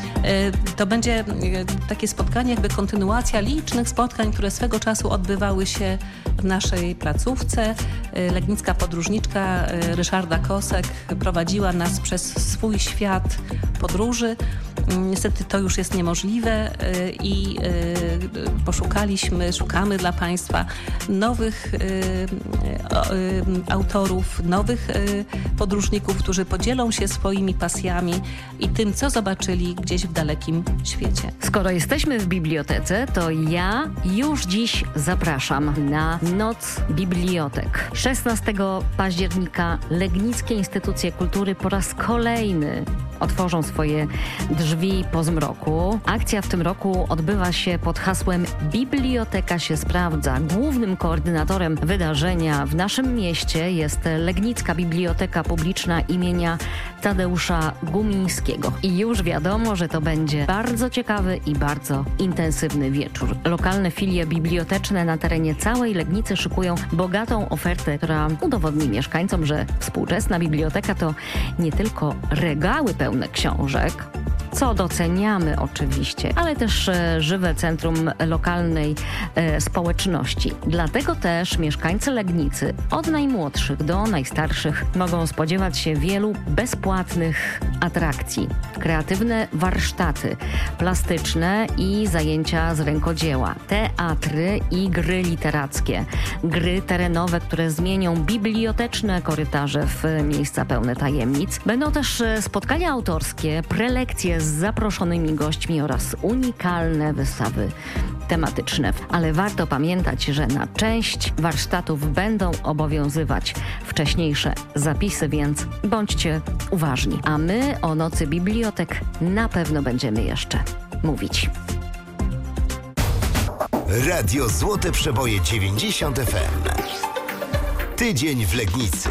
To będzie takie spotkanie, jakby kontynuacja licznych spotkań, które swego czasu odbywały się w naszej placówce. Legnicka podróżniczka Ryszarda Kosek prowadziła nas przez swój świat podróży. Niestety to już jest niemożliwe i poszukaliśmy, szukamy dla Państwa nowych autorów, nowych podróżników, którzy podzielą się swoimi pasjami i tym, co zobaczyli gdzieś w dalekim świecie. Skoro jesteśmy w bibliotece, to ja już dziś zapraszam na Noc Bibliotek. szesnastego października Legnickie Instytucje Kultury po raz kolejny otworzą swoje drzwi po zmroku. Akcja w tym roku odbywa się pod hasłem Biblioteka się sprawdza. Głównym koordynatorem wydarzenia w naszym mieście jest Legnicka Biblioteka Publiczna imienia Tadeusza Gumińskiego. I już wiadomo, że to będzie bardzo ciekawy i bardzo intensywny wieczór. Lokalne filie biblioteczne na terenie całej Legnicy szykują bogatą ofertę, która udowodni mieszkańcom, że współczesna biblioteka to nie tylko regały pełne książek, co doceniamy oczywiście, ale też e, żywe centrum lokalnej e, społeczności. Dlatego też mieszkańcy Legnicy od najmłodszych do najstarszych mogą spodziewać się wielu bezpłatnych atrakcji. Kreatywne warsztaty plastyczne i zajęcia z rękodzieła, teatry i gry literackie, gry terenowe, które zmienią biblioteczne korytarze w miejsca pełne tajemnic. Będą też spotkania autorskie, prelekcje z zaproszonymi gośćmi oraz unikalne wystawy tematyczne. Ale warto pamiętać, że na część warsztatów będą obowiązywać wcześniejsze zapisy, więc bądźcie uważni. A my o Nocy Bibliotek na pewno będziemy jeszcze mówić. Radio Złote Przeboje dziewięćdziesiąt F M. Tydzień w Legnicy.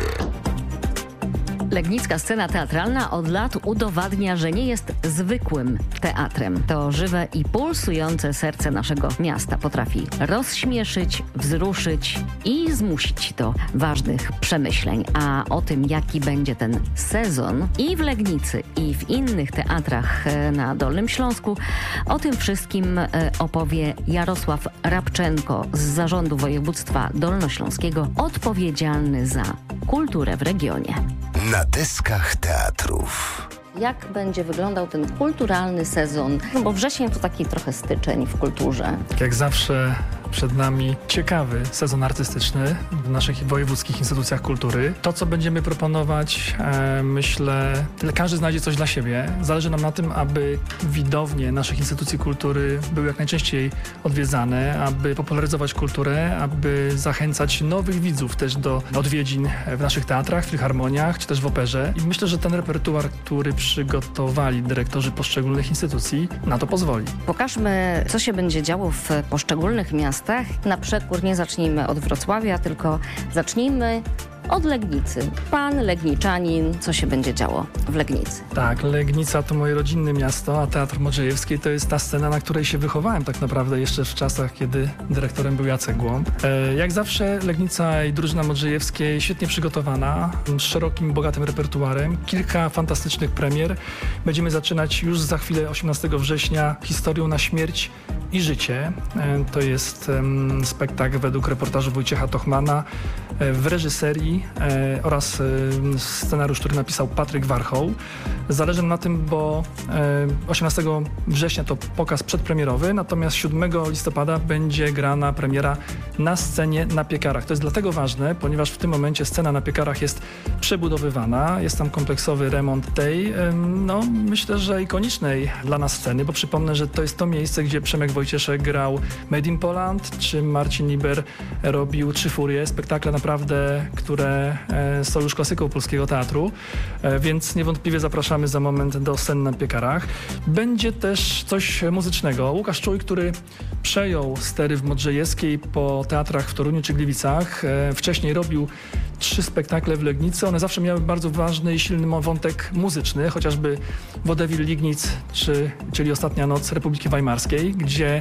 Legnicka scena teatralna od lat udowadnia, że nie jest zwykłym teatrem. To żywe i pulsujące serce naszego miasta potrafi rozśmieszyć, wzruszyć i zmusić do ważnych przemyśleń. A o tym, jaki będzie ten sezon i w Legnicy, i w innych teatrach na Dolnym Śląsku, o tym wszystkim opowie Jarosław Rabczenko z Zarządu Województwa Dolnośląskiego, odpowiedzialny za kulturę w regionie. Na deskach teatrów. Jak będzie wyglądał ten kulturalny sezon? No bo wrzesień to taki trochę styczeń w kulturze. Jak zawsze przed nami ciekawy sezon artystyczny w naszych wojewódzkich instytucjach kultury. To, co będziemy proponować, e, myślę, każdy znajdzie coś dla siebie. Zależy nam na tym, aby widownie naszych instytucji kultury były jak najczęściej odwiedzane, aby popularyzować kulturę, aby zachęcać nowych widzów też do odwiedzin w naszych teatrach, filharmoniach, czy też w operze. I myślę, że ten repertuar, który przygotowali dyrektorzy poszczególnych instytucji, na to pozwoli. Pokażmy, co się będzie działo w poszczególnych miastach. Na przekór nie zacznijmy od Wrocławia, tylko zacznijmy od Legnicy. Pan Legniczanin, co się będzie działo w Legnicy? Tak, Legnica to moje rodzinne miasto, a Teatr Modrzejewski to jest ta scena, na której się wychowałem tak naprawdę jeszcze w czasach, kiedy dyrektorem był Jacek Głąb. E, jak zawsze Legnica i drużyna Modrzejewskiej świetnie przygotowana, z szerokim, bogatym repertuarem, kilka fantastycznych premier. Będziemy zaczynać już za chwilę, osiemnastego września, historią na śmierć i życie. E, to jest e, spektakl według reportażu Wojciecha Tochmana e, w reżyserii E, oraz e, scenariusz, który napisał Patryk Warchoł. Zależy nam na tym, bo e, osiemnastego września to pokaz przedpremierowy, natomiast siódmego listopada będzie grana premiera na scenie na Piekarach. To jest dlatego ważne, ponieważ w tym momencie scena na Piekarach jest przebudowywana, jest tam kompleksowy remont tej, e, no myślę, że ikonicznej dla nas sceny, bo przypomnę, że to jest to miejsce, gdzie Przemek Wojcieszek grał Made in Poland, czy Marcin Liber robił Trzy Furie, spektakle naprawdę, które są już klasyką polskiego teatru, więc niewątpliwie zapraszamy za moment do scen na Piekarach. Będzie też coś muzycznego. Łukasz Czuj, który przejął stery w Modrzejewskiej po teatrach w Toruniu czy Gliwicach, wcześniej robił trzy spektakle w Legnicy. One zawsze miały bardzo ważny i silny wątek muzyczny, chociażby Wodewil Lignic, czy, czyli Ostatnia Noc Republiki Weimarskiej, gdzie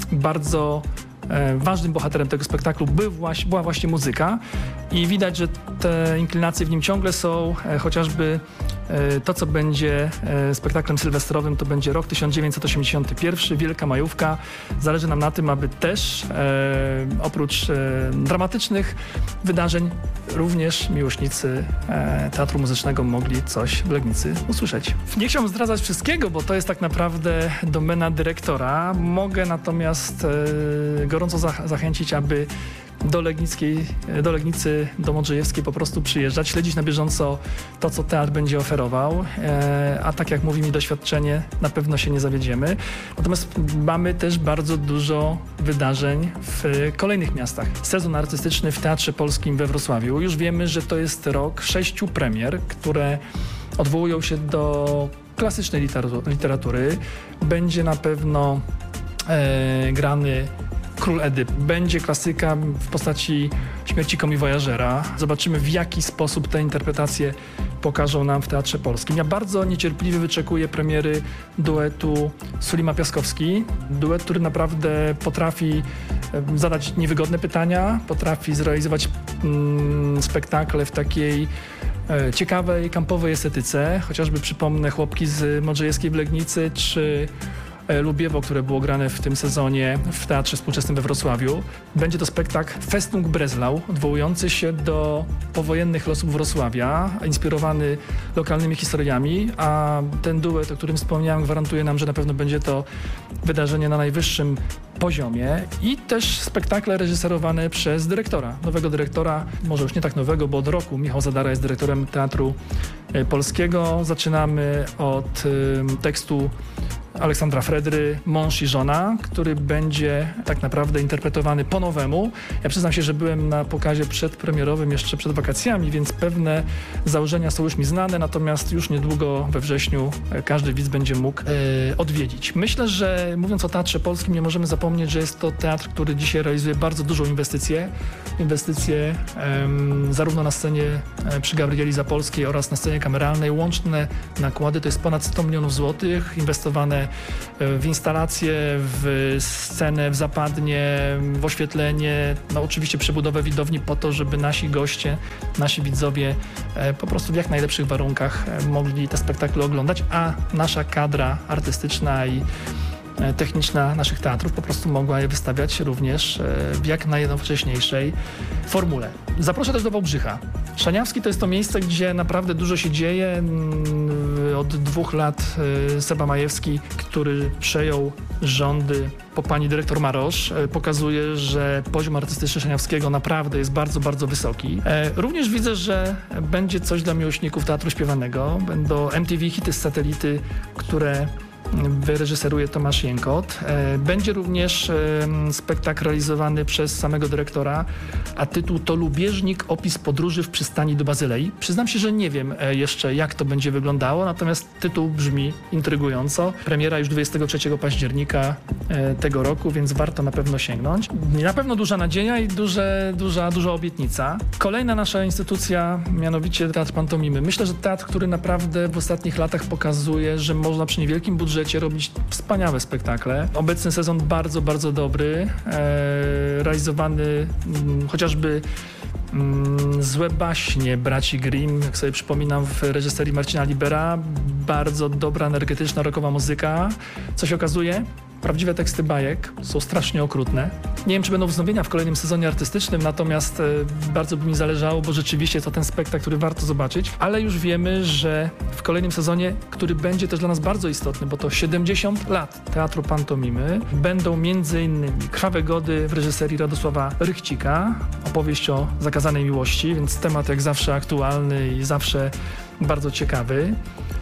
bardzo ważnym bohaterem tego spektaklu był właśnie, była właśnie muzyka i widać, że te inklinacje w nim ciągle są, chociażby to, co będzie spektaklem sylwestrowym, to będzie rok tysiąc dziewięćset osiemdziesiąty pierwszy, Wielka Majówka. Zależy nam na tym, aby też e, oprócz e, dramatycznych wydarzeń również miłośnicy e, teatru muzycznego mogli coś w Legnicy usłyszeć. Nie chciałbym zdradzać wszystkiego, bo to jest tak naprawdę domena dyrektora. Mogę natomiast e, gorąco zach- zachęcić, aby do Legnickiej, do Legnicy, do Modrzejewskiej po prostu przyjeżdżać, śledzić na bieżąco to, co teatr będzie oferował, e, a tak jak mówi mi doświadczenie, na pewno się nie zawiedziemy. Natomiast mamy też bardzo dużo wydarzeń w kolejnych miastach. Sezon artystyczny w Teatrze Polskim we Wrocławiu. Już wiemy, że to jest rok sześciu premier, które odwołują się do klasycznej literatury. Będzie na pewno e, grany Król Edyp. Będzie klasyka w postaci Śmierci komiwojażera. Zobaczymy, w jaki sposób te interpretacje pokażą nam w Teatrze Polskim. Ja bardzo niecierpliwie wyczekuję premiery duetu Sulima-Piaskowski. Duet, który naprawdę potrafi zadać niewygodne pytania, potrafi zrealizować mm, spektakle w takiej e, ciekawej, kampowej estetyce. Chociażby przypomnę Chłopki z Modrzejewskiej w Legnicy, czy Lubiewo, które było grane w tym sezonie w Teatrze Współczesnym we Wrocławiu. Będzie to spektakl Festung Breslau, odwołujący się do powojennych losów Wrocławia, inspirowany lokalnymi historiami, a ten duet, o którym wspomniałem, gwarantuje nam, że na pewno będzie to wydarzenie na najwyższym poziomie i też spektakle reżyserowane przez dyrektora, nowego dyrektora, może już nie tak nowego, bo od roku Michał Zadara jest dyrektorem Teatru Polskiego. Zaczynamy od y, tekstu Aleksandra Fredry, Mąż i żona, który będzie tak naprawdę interpretowany po nowemu. Ja przyznam się, że byłem na pokazie przedpremierowym jeszcze przed wakacjami, więc pewne założenia są już mi znane, natomiast już niedługo we wrześniu każdy widz będzie mógł e, odwiedzić. Myślę, że mówiąc o Teatrze Polskim, nie możemy zapomnieć, że jest to teatr, który dzisiaj realizuje bardzo dużą inwestycję. Inwestycje em, zarówno na scenie e, przy Gabrieli Zapolskiej oraz na scenie kameralnej. Łączne nakłady to jest ponad sto milionów złotych inwestowane w instalacje, w scenę, w zapadnie, w oświetlenie, no oczywiście przebudowę widowni po to, żeby nasi goście, nasi widzowie po prostu w jak najlepszych warunkach mogli te spektakle oglądać, a nasza kadra artystyczna i techniczna naszych teatrów po prostu mogła je wystawiać również w jak najnowocześniejszej formule. Zaproszę też do Wałbrzycha. Szaniawski to jest to miejsce, gdzie naprawdę dużo się dzieje. Od dwóch lat Seba Majewski, który przejął rządy po pani dyrektor Marosz, pokazuje, że poziom artystyczny Szaniawskiego naprawdę jest bardzo, bardzo wysoki. Również widzę, że będzie coś dla miłośników teatru śpiewanego. Będą M T V hity z satelity, które wyreżyseruje Tomasz Jękot. Będzie również spektakl realizowany przez samego dyrektora, a tytuł to Lubieżnik, opis podróży w przystani do Bazylei. Przyznam się, że nie wiem jeszcze, jak to będzie wyglądało, natomiast tytuł brzmi intrygująco. Premiera już dwudziestego trzeciego października tego roku, więc warto na pewno sięgnąć. Na pewno duża nadzieja i duże, duża, duża obietnica. Kolejna nasza instytucja, mianowicie Teatr Pantomimy. Myślę, że teatr, który naprawdę w ostatnich latach pokazuje, że można przy niewielkim budżecie robić wspaniałe spektakle. Obecny sezon bardzo, bardzo dobry. E, realizowany m, chociażby m, Złe baśnie braci Grimm, jak sobie przypominam, w reżyserii Marcina Libera. Bardzo dobra, energetyczna, rockowa muzyka. Co się okazuje? Prawdziwe teksty bajek są strasznie okrutne. Nie wiem, czy będą wznowienia w kolejnym sezonie artystycznym, natomiast e, bardzo by mi zależało, bo rzeczywiście to ten spektakl, który warto zobaczyć. Ale już wiemy, że w kolejnym sezonie, który będzie też dla nas bardzo istotny, bo to siedemdziesiąt lat Teatru Pantomimy, będą między innymi Krwawe Gody w reżyserii Radosława Rychcika, opowieść o zakazanej miłości, więc temat jak zawsze aktualny i zawsze bardzo ciekawy.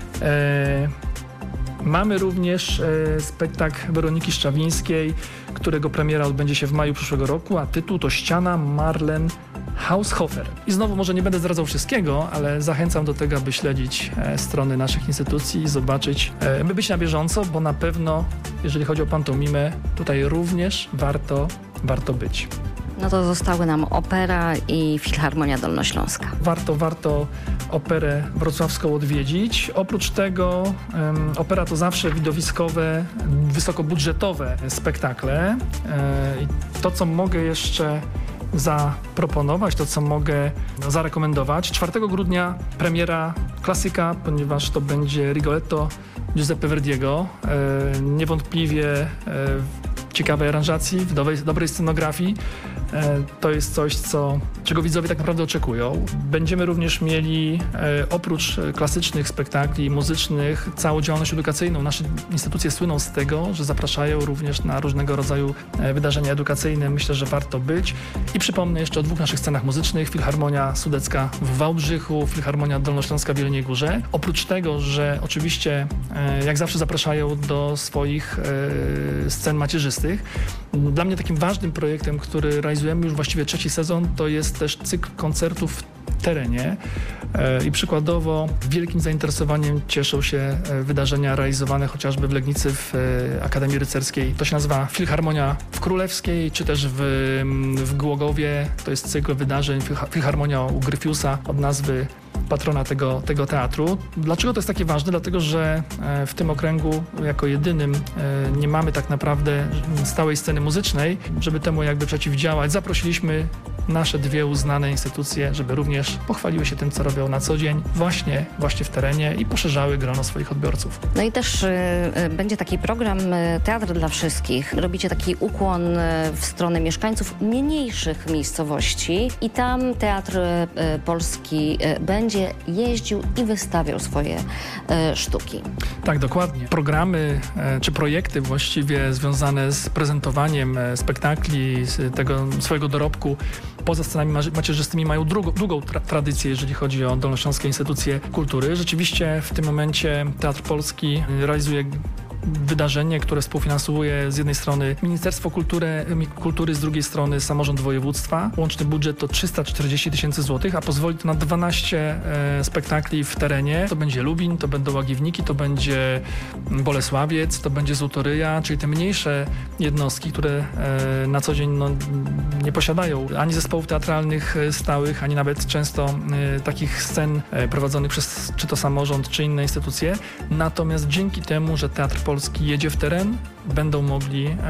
E, Mamy również e, spektakl Weroniki Szczawińskiej, którego premiera odbędzie się w maju przyszłego roku, a tytuł to Ściana Marlen Haushofer. I znowu może nie będę zdradzał wszystkiego, ale zachęcam do tego, aby śledzić e, strony naszych instytucji i zobaczyć, e, by być na bieżąco, bo na pewno, jeżeli chodzi o pantomimę, tutaj również warto, warto być. No to zostały nam opera i Filharmonia Dolnośląska. Warto, warto operę wrocławską odwiedzić. Oprócz tego um, opera to zawsze widowiskowe, wysokobudżetowe spektakle. E, to, co mogę jeszcze zaproponować, to, co mogę zarekomendować. czwartego grudnia premiera klasyka, ponieważ to będzie Rigoletto Giuseppe Verdiego. E, niewątpliwie e, ciekawej aranżacji, w dobrej, dobrej scenografii. E, to jest coś, co, czego widzowie tak naprawdę oczekują. Będziemy również mieli e, oprócz klasycznych spektakli muzycznych całą działalność edukacyjną. Nasze instytucje słyną z tego, że zapraszają również na różnego rodzaju e, wydarzenia edukacyjne. Myślę, że warto być. I przypomnę jeszcze o dwóch naszych scenach muzycznych. Filharmonia Sudecka w Wałbrzychu, Filharmonia Dolnośląska w Jeleniej Górze. Oprócz tego, że oczywiście e, jak zawsze zapraszają do swoich e, scen macierzystych. Dla mnie takim ważnym projektem, który realizujemy już właściwie trzeci sezon, to jest też cykl koncertów w terenie e, i przykładowo wielkim zainteresowaniem cieszą się e, wydarzenia realizowane chociażby w Legnicy w e, Akademii Rycerskiej. To się nazywa Filharmonia w Królewskiej, czy też w, w Głogowie. To jest cykl wydarzeń Filharmonia u Gryfiusa od nazwy patrona tego, tego teatru. Dlaczego to jest takie ważne? Dlatego, że w tym okręgu jako jedynym nie mamy tak naprawdę stałej sceny muzycznej. Żeby temu jakby przeciwdziałać, zaprosiliśmy nasze dwie uznane instytucje, żeby również pochwaliły się tym, co robią na co dzień, właśnie, właśnie w terenie i poszerzały grono swoich odbiorców. No i też y, y, będzie taki program y, Teatr dla Wszystkich. Robicie taki ukłon y, w stronę mieszkańców mniejszych miejscowości i tam Teatr y, Polski y, będzie jeździł i wystawiał swoje y, sztuki. Tak, dokładnie. Programy y, czy projekty właściwie związane z prezentowaniem y, spektakli, z tego swojego dorobku poza scenami macierzystymi mają drugą, długą tra- tradycję, jeżeli chodzi o dolnośląskie instytucje kultury. Rzeczywiście w tym momencie Teatr Polski realizuje wydarzenie, które współfinansuje z jednej strony Ministerstwo Kultury, Kultury, z drugiej strony samorząd województwa. Łączny budżet to trzysta czterdzieści tysięcy złotych, a pozwoli to na dwanaście e, spektakli w terenie. To będzie Lubin, to będą Łagiwniki, to będzie Bolesławiec, to będzie Złotoryja, czyli te mniejsze jednostki, które e, na co dzień no, nie posiadają ani zespołów teatralnych stałych, ani nawet często e, takich scen e, prowadzonych przez czy to samorząd, czy inne instytucje. Natomiast dzięki temu, że Teatr Polski jedzie w teren, będą mogli e,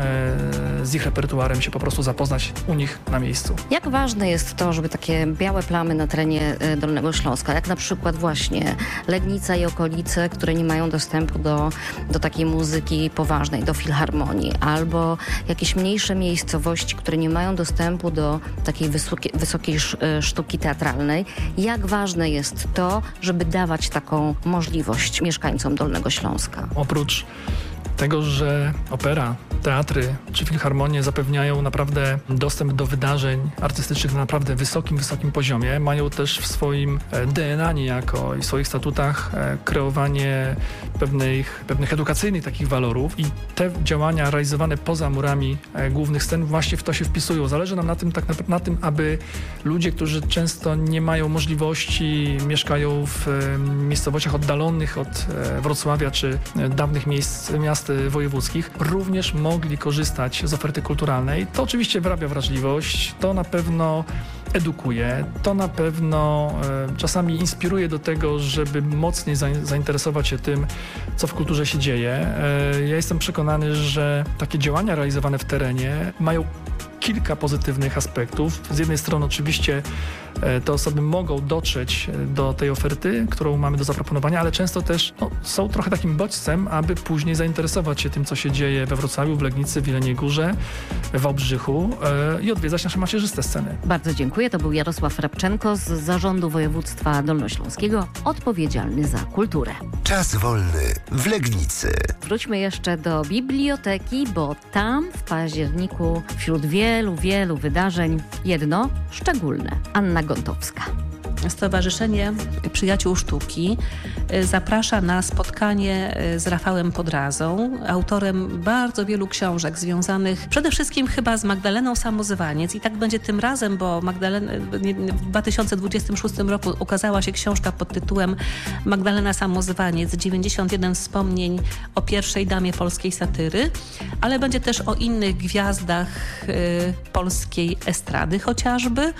z ich repertuarem się po prostu zapoznać u nich na miejscu. Jak ważne jest to, żeby takie białe plamy na terenie e, Dolnego Śląska, jak na przykład właśnie Legnica i okolice, które nie mają dostępu do, do takiej muzyki poważnej, do filharmonii, albo jakieś mniejsze miejscowości, które nie mają dostępu do takiej wysokiej, wysokiej sztuki teatralnej. Jak ważne jest to, żeby dawać taką możliwość mieszkańcom Dolnego Śląska? Oprócz tego, że opera, teatry czy filharmonie zapewniają naprawdę dostęp do wydarzeń artystycznych na naprawdę wysokim, wysokim poziomie, mają też w swoim D N A niejako i w swoich statutach kreowanie pewnych, pewnych edukacyjnych takich walorów i te działania realizowane poza murami głównych scen właśnie w to się wpisują. Zależy nam na tym, tak na, na tym, aby ludzie, którzy często nie mają możliwości, mieszkają w miejscowościach oddalonych od Wrocławia czy dawnych miejsc, miast wojewódzkich, również mogli korzystać z oferty kulturalnej. To oczywiście wyrabia wrażliwość, to na pewno edukuje, to na pewno e, czasami inspiruje do tego, żeby mocniej za, zainteresować się tym, co w kulturze się dzieje. E, ja jestem przekonany, że takie działania realizowane w terenie mają kilka pozytywnych aspektów. Z jednej strony oczywiście e, te osoby mogą dotrzeć do tej oferty, którą mamy do zaproponowania, ale często też no, są trochę takim bodźcem, aby później zainteresować się tym, co się dzieje we Wrocławiu, w Legnicy, w Jeleniej Górze, w Wałbrzychu e, i odwiedzać nasze macierzyste sceny. Bardzo dziękuję. To był Jarosław Rabczenko z Zarządu Województwa Dolnośląskiego, odpowiedzialny za kulturę. Czas wolny w Legnicy. Wróćmy jeszcze do biblioteki, bo tam w październiku wśród wielu, wielu wydarzeń jedno szczególne. Anna Gontowska. Stowarzyszenie Przyjaciół Sztuki zaprasza na spotkanie z Rafałem Podrazą, autorem bardzo wielu książek związanych przede wszystkim chyba z Magdaleną Samozwaniec i tak będzie tym razem, bo Magdalena, w dwa tysiące dwudziestym szóstym roku ukazała się książka pod tytułem Magdalena Samozwaniec, dziewięćdziesiąt jeden wspomnień o pierwszej damie polskiej satyry, ale będzie też o innych gwiazdach y, polskiej estrady chociażby.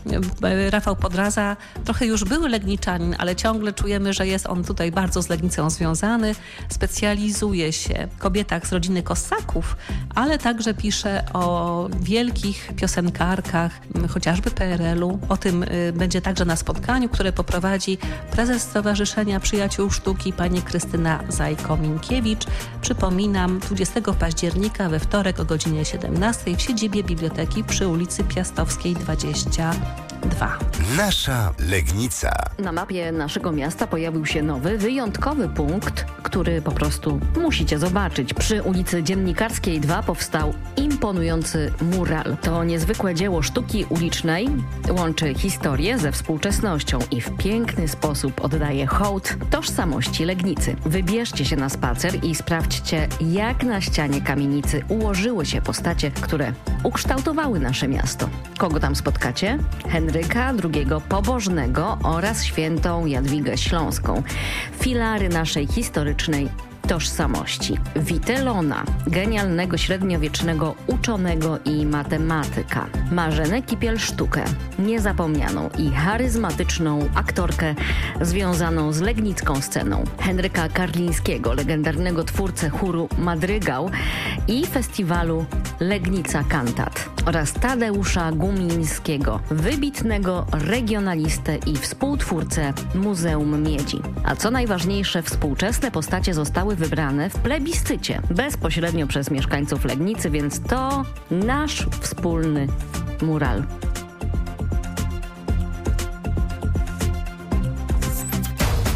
Rafał Podraza trochę już był legniczanin, ale ciągle czujemy, że jest on tutaj bardzo z Legnicą związany. Specjalizuje się w kobietach z rodziny Kossaków, ale także pisze o wielkich piosenkarkach, chociażby P R L u. O tym y, będzie także na spotkaniu, które poprowadzi prezes Stowarzyszenia Przyjaciół Sztuki pani Krystyna Zajko-Minkiewicz. Przypominam, dwudziestego października we wtorek o godzinie siedemnastej w siedzibie biblioteki przy ulicy Piastowskiej dwadzieścia dwa. Nasza Legnica. Na mapie naszego miasta pojawił się nowy, wyjątkowy punkt, który po prostu musicie zobaczyć. Przy ulicy Dziennikarskiej dwa powstał imponujący mural. To niezwykłe dzieło sztuki ulicznej, łączy historię ze współczesnością i w piękny sposób oddaje hołd tożsamości Legnicy. Wybierzcie się na spacer i sprawdźcie, jak na ścianie kamienicy ułożyły się postacie, które ukształtowały nasze miasto. Kogo tam spotkacie? Henryka drugiego Pobożnego oraz świętą Jadwigę Śląską. Filary naszej historycznej tożsamości. Witelona, genialnego średniowiecznego uczonego i matematyka. Marzenę Kipiel-Sztukę, niezapomnianą i charyzmatyczną aktorkę związaną z legnicką sceną. Henryka Karlińskiego, legendarnego twórcę chóru Madrygał i festiwalu Legnica Cantat, oraz Tadeusza Gumińskiego, wybitnego regionalistę i współtwórcę Muzeum Miedzi. A co najważniejsze, współczesne postacie zostały wybrane w plebiscycie bezpośrednio przez mieszkańców Legnicy, więc to nasz wspólny mural.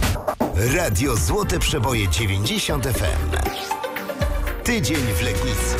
Radio Złote Przeboje dziewięćdziesiąt F M. Tydzień w Legnicy.